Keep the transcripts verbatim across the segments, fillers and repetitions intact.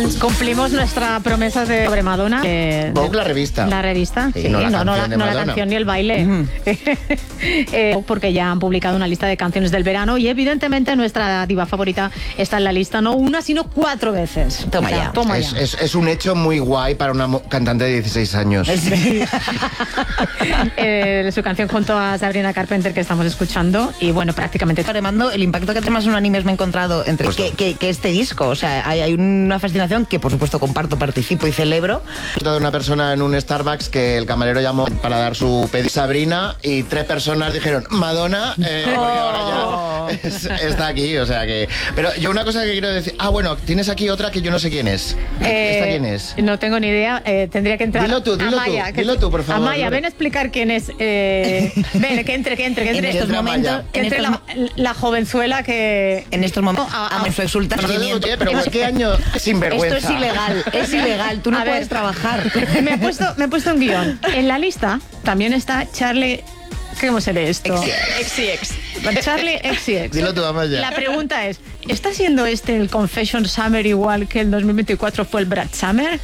Cumplimos nuestra promesa de sobre Madonna. Eh, Vogue, la revista. La revista, sí. sí, No la no, no, canción la, de no la Madonna. canción ni el baile. Uh-huh. eh, porque ya han publicado una lista de canciones del verano y evidentemente nuestra diva favorita está en la lista, no una, sino cuatro veces. Toma o sea, ya. Toma es, ya. Es, es un hecho muy guay para una cantante de dieciséis años. eh, su canción junto a Sabrina Carpenter que estamos escuchando y bueno, prácticamente remando el impacto que temas en animes me he encontrado entre pues que, que, que este disco, o sea, hay, hay una fascinación que por supuesto comparto, participo y celebro. De una persona en un Starbucks que el camarero llamó para dar su pedido Sabrina y tres personas dijeron Madonna, eh, porque ahora ya es, está aquí, o sea que... Pero yo una cosa que quiero decir... Ah, bueno, tienes aquí otra que yo no sé quién es. Eh, ¿Esta quién es? No tengo ni idea, eh, tendría que entrar. Dilo tú, dilo Amaya, tú, que dilo tú, por favor. Amaya, ven a explicar quién es. Eh, ven, que entre, que entre, que entre. En estos Entra momentos, Amaya. Que en entre estos, la, la jovenzuela que... en estos momentos, a- a- amo su exultamiento. Pero ¿qué año sinvergüenza? Esto es ilegal, es ilegal, tú no A puedes ver. trabajar. Me he puesto, me he puesto un guión. En la lista también está Charlie... ¿Cómo se lee esto? X y X. Charlie X y X. Dilo tú, Amaya. La pregunta es, ¿está siendo este el Confession Summer igual que el dos mil veinticuatro fue el Brad Summer?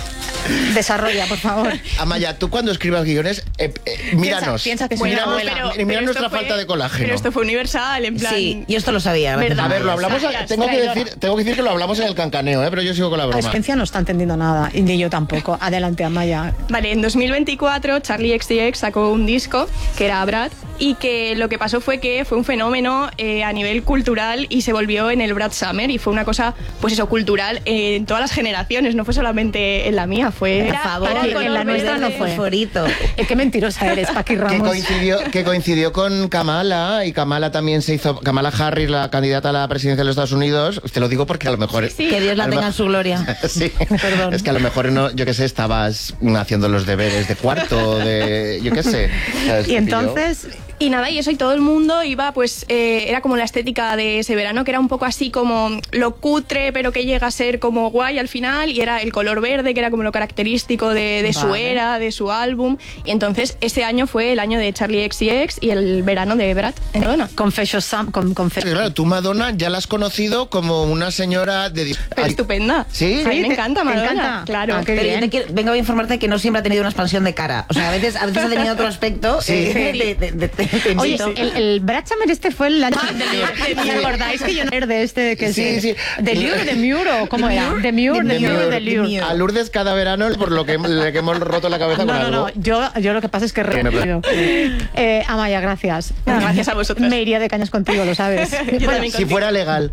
Desarrolla, por favor. Amaya, tú cuando escribas guiones, eh, eh, míranos. Piensa que soy Bueno, una abuela. pero- mira pero nuestra esto fue- falta de colágeno. Pero esto fue universal, en plan... Sí, yo esto lo sabía. gracias ¿Verdad? A ver, lo hablamos, Traidora, tengo que, traidora. decir, tengo que decir que lo hablamos en el cancaneo, ¿eh? Pero yo sigo con la La broma. audiencia no está entendiendo nada, y ni yo tampoco. Adelante, Amaya. Vale, en dos mil veinticuatro Charlie X C X sacó un disco que era Brad y que lo que pasó fue que fue un fenómeno eh, a nivel cultural y se volvió en el Brad Summer y fue una cosa, pues eso, cultural eh, en todas las generaciones, no fue solamente en la mía, fue... Por favor, era el en color la nuestra verde no fue. favorito. Eh, qué mentirosa eres, Paqui Que Ramos. coincidió, que coincidió con Kamala y Kamala también se hizo, Kamala Harris, la candidata a la presidencia de los Estados Unidos, te lo digo porque a lo mejor... Sí. Que Dios la a lo tenga en mejor- su gloria. Sí, Perdón. es que a lo mejor, no, yo qué sé, estabas haciendo los deberes de cuarto, de... yo qué sé. ¿sabes? Y entonces... Y nada, y eso, y todo el mundo iba, pues, eh, era como la estética de ese verano, que era un poco así como lo cutre, pero que llega a ser como guay al final, y era el color verde, que era como lo característico de, de su Vale. era, de su álbum. Y entonces, ese año fue el año de Charlie X C X y el verano de Brad en Madonna. Confession Sam... Con, confession. Claro, tú Madonna ya la has conocido como una señora de... Pero Ay, estupenda. ¿Sí? A mí me ¿Te- encanta te Madonna. encanta? Claro. Ah, qué Pero yo bien. te quiero- vengo a informarte que no siempre ha tenido una expansión de cara. O sea, a veces, a veces ha tenido otro aspecto. Sí. eh, de, de, de, de- de- Oye, de- el, el Brad Summer este fue el año... ¿Me acordáis que yo no era de este? Que Sí, es, sí. ¿De Lure, de Muro? ¿Cómo era? De Mure, de Mure, de Lure. A Lourdes cada verano por lo que le que hemos roto la cabeza No, con no, algo. no. Yo, yo lo que pasa es que... Bueno, Re... Eh, Amaya, gracias. Nada, gracias a vosotros. Me iría de cañas contigo, lo sabes. Yo Bueno, también Si contigo. fuera legal.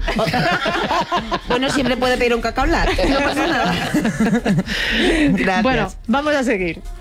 Bueno, siempre puede pedir un cacao lat. No pasa nada. Gracias. bueno, vamos a seguir.